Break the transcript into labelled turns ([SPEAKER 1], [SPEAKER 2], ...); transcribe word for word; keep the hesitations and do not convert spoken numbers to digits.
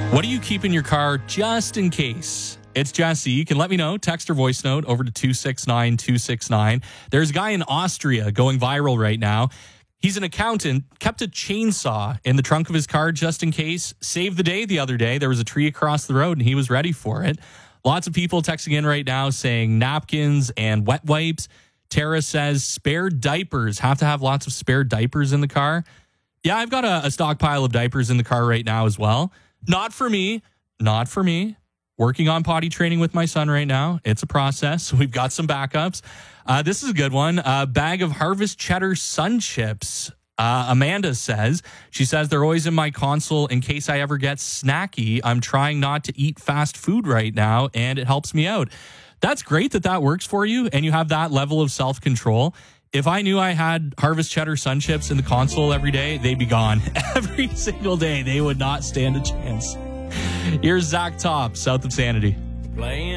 [SPEAKER 1] What do you keep in your car just in case? It's Jesse. You can let me know. Text or voice note over to two six nine two six nine. There's a guy in Austria going viral right now. He's an accountant, kept a chainsaw in the trunk of his car just in case. Saved the day the other day. There was a tree across the road and he was ready for it. Lots of people texting in right now saying napkins and wet wipes. Tara says spare diapers. Have to have lots of spare diapers in the car. Yeah, I've got a, a stockpile of diapers in the car right now as well. Not for me. Not for me. Working on potty training with my son right now. It's a process. We've got some backups. Uh, this is a good one. A bag of Harvest Cheddar Sun Chips. Uh, Amanda says, she says they're always in my console in case I ever get snacky. I'm trying not to eat fast food right now, and it helps me out. That's great that that works for you, and you have that level of self-control. If I knew I had Harvest Cheddar Sun Chips in the console every day, they'd be gone. Every single day, they would not stand a chance. Here's Zach Top, South of Sanity.
[SPEAKER 2] Playing